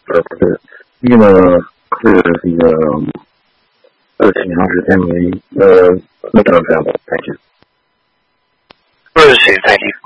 Perfect. You gonna clear the 1300 MA, make an example. Thank you. Proceed, thank you.